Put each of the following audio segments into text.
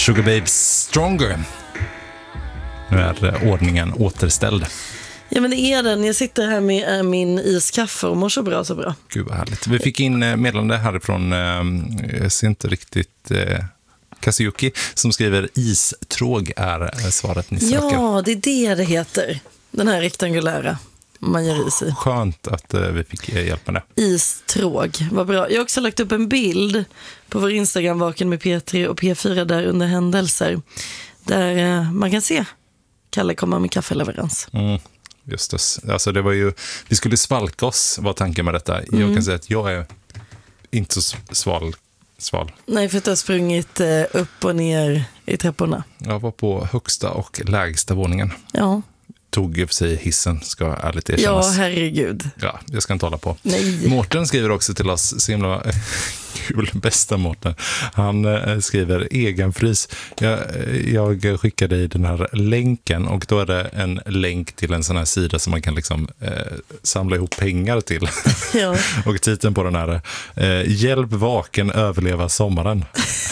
Sugar Babes Stronger. Nu är ordningen återställd. Ja, men det är den. Jag sitter här med min iskaffe och mår så bra, så bra. Gud vad härligt. Vi fick in meddelande härifrån, jag ser inte riktigt, Kazuki, som skriver istråg är svaret ni söker. Ja, det är det heter. Den här rektangulära man gör is i. Skönt att vi fick hjälp med det. Istråg, vad bra. Jag har också lagt upp en bild på vår Instagram, Vaken med P3 och P4 där under händelser. Där man kan se Kalle komma med kaffeleverans. Just det. Alltså det var ju, vi skulle svalka oss, var tanken med detta. Jag kan säga att jag är inte så sval. Nej, för att jag har sprungit upp och ner i trapporna. Jag var på högsta och lägsta våningen. Ja. Tog ju för sig hissen, ska ärligt erkännas. Ja, herregud. Ja, jag ska inte hålla på. Nej. Mårten skriver också till oss, så himla kul, bästa Mårten. Han skriver egenfrys. Jag skickar dig den här länken och då är det en länk till en sån här sida som man kan liksom samla ihop pengar till. Ja. Och titeln på den här Hjälp vaken överleva sommaren.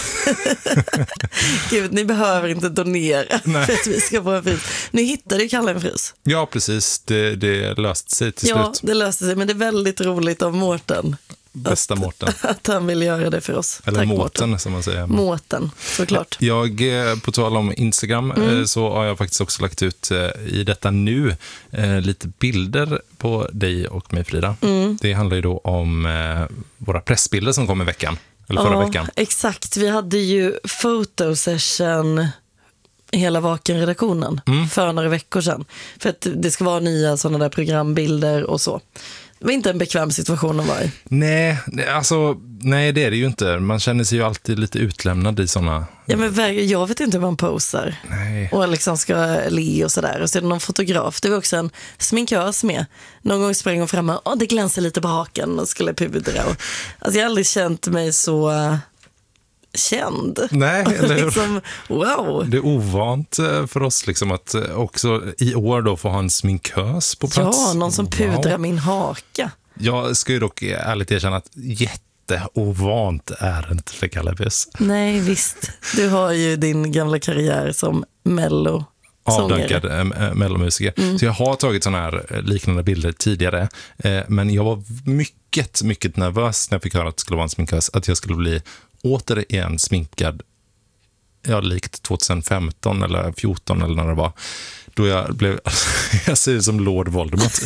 Gud, ni behöver inte donera för att vi ska få en frys. Nu hittade ju Kalle en frys. Ja, precis. Det löste sig till slut. Ja, det löste sig, men det är väldigt roligt av Mårten. Bästa Mårten. Att han vill göra det för oss. Eller Tack, Mårten som man säger. Mårten, såklart. Jag, på tal om Instagram, så har jag faktiskt också lagt ut i detta nu lite bilder på dig och mig, Frida. Det handlar ju då om våra pressbilder som kom i veckan. Eller förra veckan. Exakt. Vi hade ju fotosession hela Vaken-redaktionen för några veckor sedan. För att det ska vara nya sådana där programbilder och så. Det var inte en bekväm situation att vara i. Nej, det är det ju inte. Man känner sig ju alltid lite utlämnad i sådana... Ja, men jag vet inte hur man posar. Nej. Och liksom ska le och sådär. Och så är det någon fotograf. Det var också en sminkös med. Någon gång sprang hon fram och det glänser lite på haken och skulle pudra. Alltså jag har aldrig känt mig så känd. Nej, eller hur? Liksom, wow. Det är ovant för oss liksom att också i år då få ha en sminkös på plats. Ja, någon som pudrar min haka. Jag ska ju dock ärligt erkänna att jätteovant är inte för Kallebus. Nej, visst. Du har ju din gamla karriär som mello. Avdankad mellomusiker. Så jag har tagit såna här liknande bilder tidigare. Men jag var mycket, mycket nervös när jag fick höra att det skulle vara en sminkös. Att jag skulle bli återigen sminkad, likt 2015 eller 14 eller när det var. Då jag ser ut som Lord Voldemort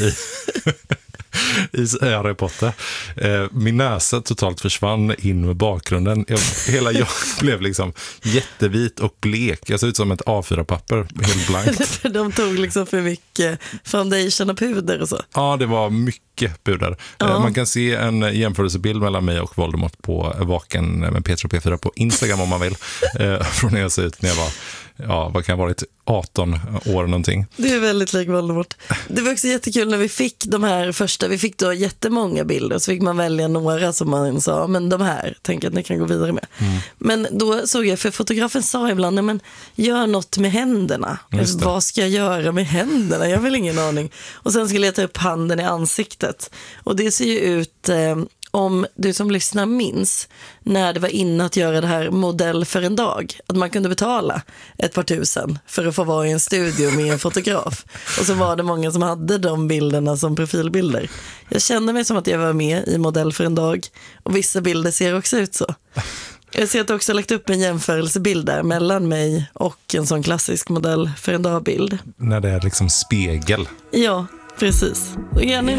i Harry Potter. Min näsa totalt försvann in med bakgrunden. Jag blev liksom jättevit och blek. Jag såg ut som ett A4-papper, helt blankt. För de tog liksom för mycket foundation och puder och så. Ja, det var mycket puder. Man kan se en jämförelsebild mellan mig och Voldemort på Vaken med P3 och P4 på Instagram om man vill. Från när jag såg ut när jag var, vad kan jag ha varit, 18 år någonting. Det är väldigt lik Voldemort. Det var också jättekul när vi fick de här första. Vi fick då jättemånga bilder. Så fick man välja några som man sa, men de här tänker att ni kan gå vidare med. Men då såg jag, för fotografen sa ibland, men gör något med händerna. Vad ska jag göra med händerna? Jag har väl ingen aning. Och sen skulle jag ta upp handen i ansiktet. Och det ser ju ut... om du som lyssnar minns när det var inne att göra det här modell för en dag. Att man kunde betala ett par tusen för att få vara i en studio med en fotograf. Och så var det många som hade de bilderna som profilbilder. Jag kände mig som att jag var med i modell för en dag. Och vissa bilder ser också ut så. Jag ser att jag också lagt upp en jämförelsebild där mellan mig och en sån klassisk modell för en dag-bild. När det är liksom spegel. Ja, precis. Och gärna